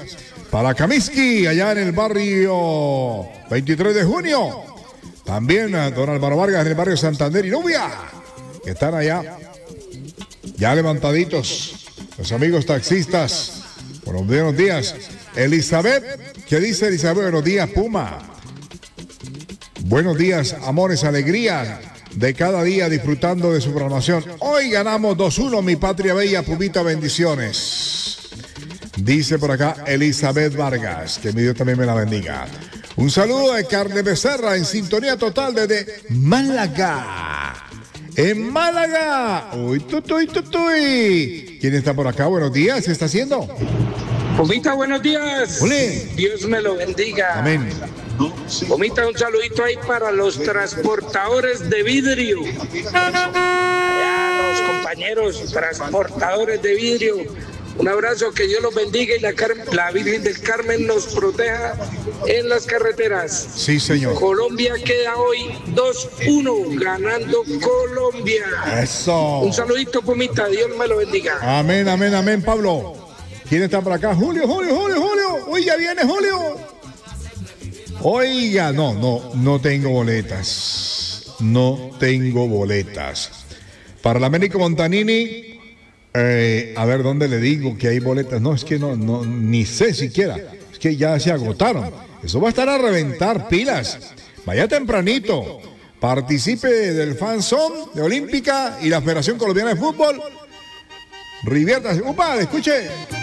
para Kaminsky, allá en el barrio 23 de junio. También a don Álvaro Vargas en el barrio Santander y Nubia, que están allá ya levantaditos. Los amigos taxistas, buenos días. Elizabeth, ¿qué dice Elizabeth? Buenos días, Puma. Buenos días, amores, alegría de cada día disfrutando de su programación. Hoy ganamos 2-1, mi patria bella, Pumita, bendiciones. Dice por acá Elizabeth Vargas, que mi Dios también me la bendiga. Un saludo de Carne Becerra en sintonía total desde Málaga. En Málaga. Uy, tutuy. ¿Quién está por acá? Buenos días, ¿qué está haciendo? Pomita, buenos días. Olé. Dios me lo bendiga. Amén. Pomita, un saludito ahí para los transportadores de vidrio. Allá los compañeros transportadores de vidrio. Un abrazo, que Dios los bendiga y la Virgen del Carmen nos proteja en las carreteras. Sí, señor. Colombia queda hoy 2-1, ganando Colombia. Eso. Un saludito, Pomita, Dios me lo bendiga. Amén, amén, amén, Pablo. ¿Quién está por acá? Julio. Uy, ya viene Julio. Oiga, no tengo boletas. No tengo boletas. Para la Américo Montanini, a ver dónde le digo que hay boletas. No, es que no, ni sé siquiera. Es que ya se agotaron. Eso va a estar a reventar pilas. Vaya tempranito. Participe del Fanzón de Olímpica y la Federación Colombiana de Fútbol. Riviértase. ¡Upa! Escuche.